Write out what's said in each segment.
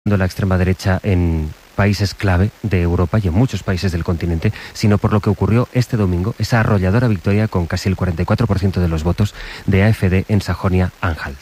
la extrema derecha en países clave de Europa y en muchos países del continente, sino por lo que ocurrió este domingo, esa arrolladora victoria con casi el 44% de los votos de AfD en Sajonia-Anhalt.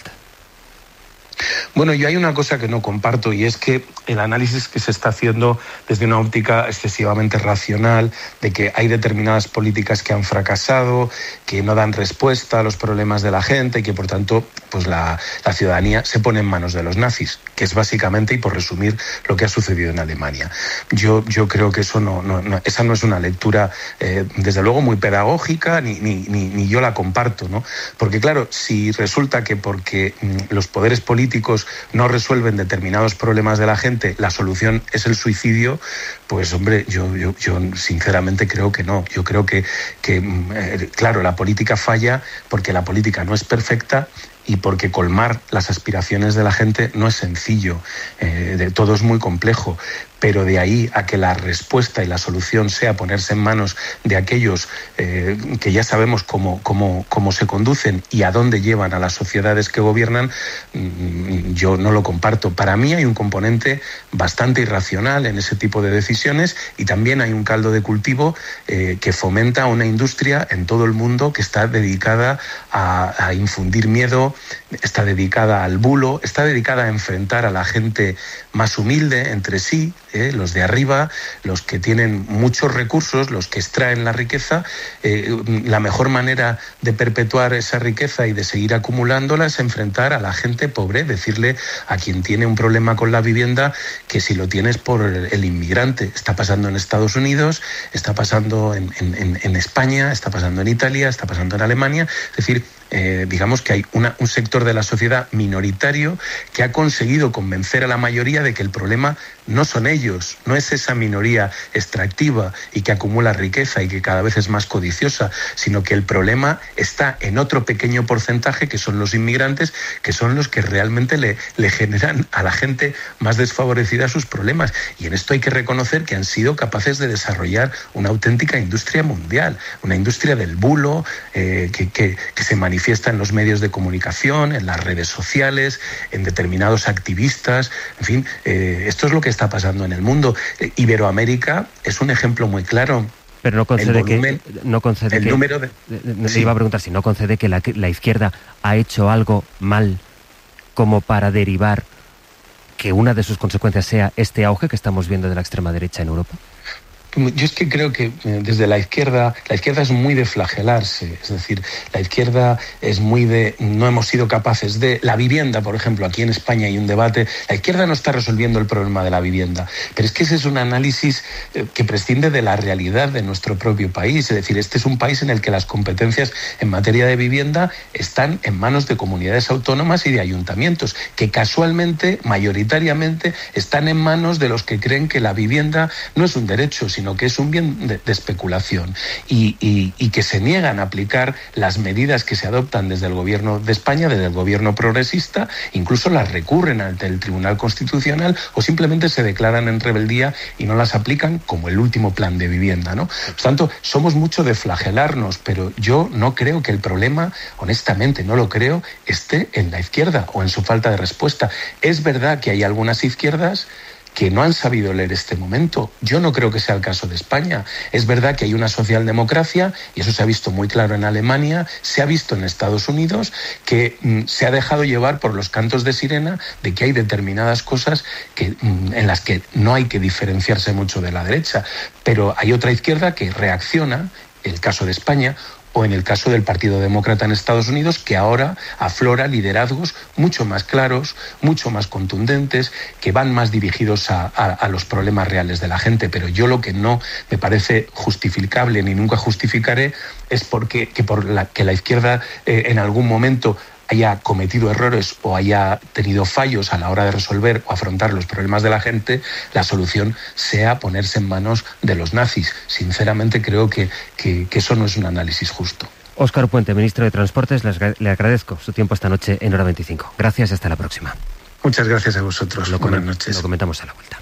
Bueno, yo hay una cosa que no comparto y es que el análisis que se está haciendo desde una óptica excesivamente racional de que hay determinadas políticas que han fracasado, que no dan respuesta a los problemas de la gente y que por tanto pues la ciudadanía se pone en manos de los nazis, que es básicamente, y por resumir, lo que ha sucedido en Alemania. Yo creo que eso esa no es una lectura desde luego muy pedagógica ni yo la comparto, ¿no? Porque claro, si resulta que porque los poderes políticos no resuelven determinados problemas de la gente, la solución es el suicidio, pues hombre, yo sinceramente creo que no. Yo creo que claro, la política falla porque la política no es perfecta y porque colmar las aspiraciones de la gente no es sencillo, todo es muy complejo. Pero de ahí a que la respuesta y la solución sea ponerse en manos de aquellos que ya sabemos cómo se conducen y a dónde llevan a las sociedades que gobiernan, yo no lo comparto. Para mí hay un componente bastante irracional en ese tipo de decisiones y también hay un caldo de cultivo que fomenta una industria en todo el mundo que está dedicada a infundir miedo, está dedicada al bulo, está dedicada a enfrentar a la gente más humilde entre sí, los de arriba, los que tienen muchos recursos, los que extraen la riqueza. La mejor manera de perpetuar esa riqueza y de seguir acumulándola es enfrentar a la gente pobre, decirle a quien tiene un problema con la vivienda que si lo tienes por el inmigrante. Está pasando en Estados Unidos, está pasando en España, está pasando en Italia, está pasando en Alemania. Es decir, digamos que hay un sector de la sociedad minoritario que ha conseguido convencer a la mayoría de que el problema no son ellos, no es esa minoría extractiva y que acumula riqueza y que cada vez es más codiciosa, sino que el problema está en otro pequeño porcentaje que son los inmigrantes, que son los que realmente le generan a la gente más desfavorecida sus problemas. Y en esto hay que reconocer que han sido capaces de desarrollar una auténtica industria mundial, una industria del bulo que se manifiesta en los medios de comunicación, en las redes sociales, en determinados activistas. En fin, esto es lo que está pasando en el mundo. Iberoamérica es un ejemplo muy claro. Pero no concede Sí. Iba a preguntar si no concede que la izquierda ha hecho algo mal como para derivar que una de sus consecuencias sea este auge que estamos viendo de la extrema derecha en Europa. Yo es que creo que desde la izquierda es muy de flagelarse, es decir, la izquierda es muy de no hemos sido capaces de la vivienda, por ejemplo, aquí en España hay un debate, la izquierda no está resolviendo el problema de la vivienda, pero es que ese es un análisis que prescinde de la realidad de nuestro propio país, es decir, este es un país en el que las competencias en materia de vivienda están en manos de comunidades autónomas y de ayuntamientos, que casualmente, mayoritariamente, están en manos de los que creen que la vivienda no es un derecho, sino que es un bien de especulación y que se niegan a aplicar las medidas que se adoptan desde el gobierno de España, desde el gobierno progresista, incluso las recurren ante el Tribunal Constitucional o simplemente se declaran en rebeldía y no las aplican, como el último plan de vivienda, ¿no? Por tanto, somos mucho de flagelarnos, pero yo no creo que el problema, honestamente no lo creo, esté en la izquierda o en su falta de respuesta. Es verdad que hay algunas izquierdas que no han sabido leer este momento. Yo no creo que sea el caso de España. Es verdad que hay una socialdemocracia, y eso se ha visto muy claro en Alemania, se ha visto en Estados Unidos, que se ha dejado llevar por los cantos de sirena de que hay determinadas cosas en las que no hay que diferenciarse mucho de la derecha. Pero hay otra izquierda que reacciona, el caso de España, o en el caso del Partido Demócrata en Estados Unidos, que ahora aflora liderazgos mucho más claros, mucho más contundentes, que van más dirigidos a los problemas reales de la gente. Pero yo lo que no me parece justificable ni nunca justificaré es que la izquierda en algún momento haya cometido errores o haya tenido fallos a la hora de resolver o afrontar los problemas de la gente, la solución sea ponerse en manos de los nazis. Sinceramente creo que eso no es un análisis justo. Óscar Puente, ministro de Transportes, le agradezco su tiempo esta noche en Hora 25. Gracias, hasta la próxima. Muchas gracias a vosotros. Buenas noches. Lo comentamos a la vuelta.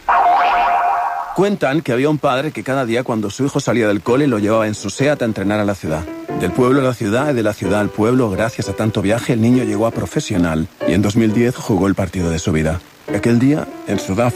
Cuentan que había un padre que cada día cuando su hijo salía del cole lo llevaba en su SEAT a entrenar a la ciudad. Del pueblo a la ciudad y de la ciudad al pueblo, gracias a tanto viaje, el niño llegó a profesional y en 2010 jugó el partido de su vida. Aquel día, en Sudáfrica,